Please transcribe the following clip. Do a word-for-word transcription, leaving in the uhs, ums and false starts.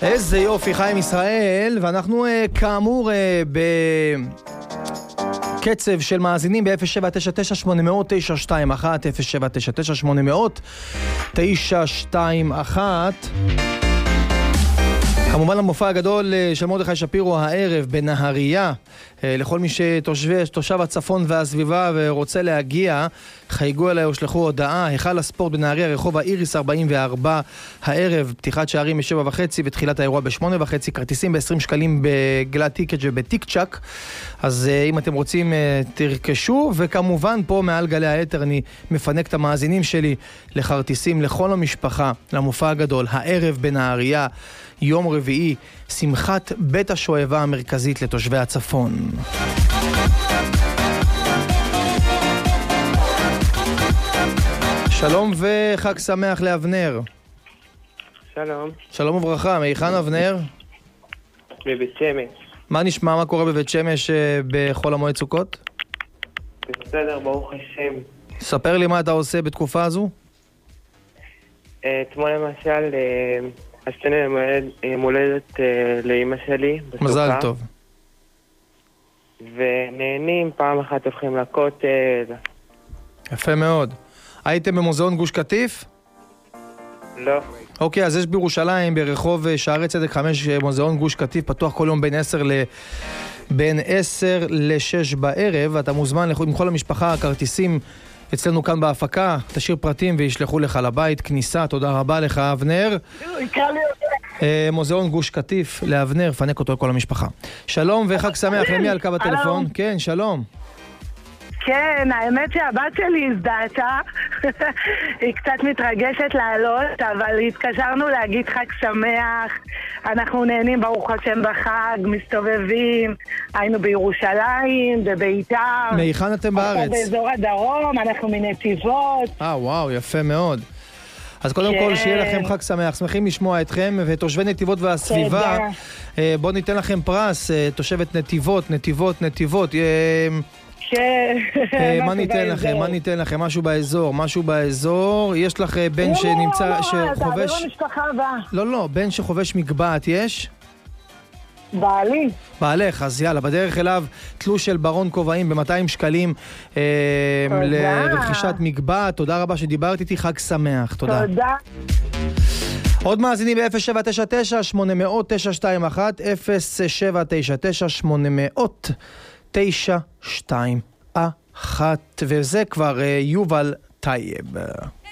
איזה יופי, חיים ישראל, ואנחנו כאמור בקצב של מאזינים ב-אפס שבע תשע תשע שמונה אפס אפס תשע שתיים אחת, אפס שבע תשע תשע שמונה אפס אפס תשע שתיים אחת. כמובן המופע הגדול של מרדכי שפירו הערב בנהריה, לכל מי שתושב הצפון והסביבה ורוצה להגיע, חייגו אליי או שלחו הודעה. היכל הספורט בנהריה, רחוב האיריס ארבעים וארבע, הערב, פתיחת שערים בשבע וחצי ותחילת האירוע בשמונה וחצי, כרטיסים ב-עשרים שקלים בגלת טיקט ובטיק צ'ק. אז אם אתם רוצים תרכשו, וכמובן פה מעל גלי היתר אני מפנק את המאזינים שלי לכרטיסים לכל המשפחה למופע הגדול הערב בנהריה, יום רביעי, שמחת בית השואבה המרכזית לתושבי הצפון. שלום וחג שמח לאבנר. שלום. שלום וברכה, מהיכן אבנר? בבית שמש. מה נשמע, מה קורה בבית שמש בחול המועד סוכות? בסדר, ברוך השם. ספר לי מה אתה עושה בתקופה הזו. אתמול למשל עשינו יום הולדת לאמא שלי בסוכה. מזל טוב. ונהנים, פעם אחת הולכים לכותל. יפה מאוד. הייתם במוזיאון גוש קטיף? לא. אוקיי, אז יש בירושלים ברחוב שערי צדק חמש מוזיאון גוש קטיף, פתוח כל יום בין עשר ל... בין עשר לשש בערב, ואתה מוזמן עם כל המשפחה, הכרטיסים אצלנו כאן בהפקה, תשאיר פרטים וישלחו לך לבית, כניסה. תודה רבה לך אבנר. מוזיאון גוש קטיף לאבנר, פנק אותו לכל המשפחה. שלום וחג שמח, למי על קו הטלפון? כן, שלום. כן, האמת שהבת שלי הזדעתה, היא קצת מתרגשת לעלות, אבל התקשרנו להגיד חג שמח, אנחנו נהנים ברוך השם בחג, מסתובבים, היינו בירושלים, בביתר. מהיכן אתם בארץ? באזור הדרום, אנחנו מנתיבות. אה, וואו, יפה מאוד. אז קודם כן. כל שיהיה לכם חג שמח, שמחים לשמוע אתכם, ותושבי נתיבות והסביבה, בואו ניתן לכם פרס, תושבת נתיבות, נתיבות, נתיבות, מה ניתן לכם? מה ניתן לכם? משהו באזור, משהו באזור. יש לך בן שנמצא, שחובש... לא, לא, בן שחובש מגבעת, יש? בעלי. בעלך, אז יאללה, בדרך אליו תלוש של ברון קובעים ב-מאתיים שקלים לרכישת מגבעת. תודה רבה שדיברת איתי, חג שמח. תודה. תודה. עוד מאזינים ב-אפס שבע תשע תשע שמונה אפס אפס תשע שתיים אחת, אפס שבע תשע תשע שמונה אפס אפס תשע שתיים אחת, וזה כבר יובל טייב.